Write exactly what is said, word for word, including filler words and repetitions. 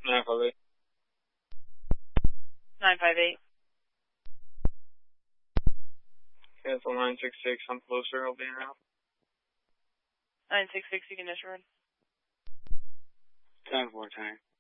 nine five eight. nine five eight. Cancel nine six six, I'm closer, I'll be around. nine six six, you can disregard. ten four ten.